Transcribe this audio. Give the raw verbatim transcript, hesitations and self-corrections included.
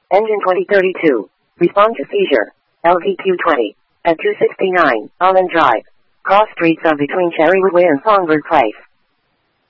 Engine twenty thirty-two. Respond to seizure. L V Q twenty. At two sixty-nine, Allen Drive. Cross streets of between Cherrywood Way and Songbird Place.